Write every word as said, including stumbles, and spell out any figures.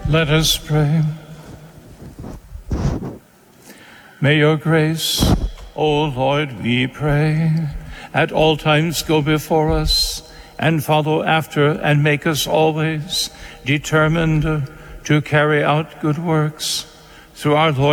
Let us pray. May your grace, O Lord, we pray, at all times go before us and follow after and make us always determined to carry out good works through our Lord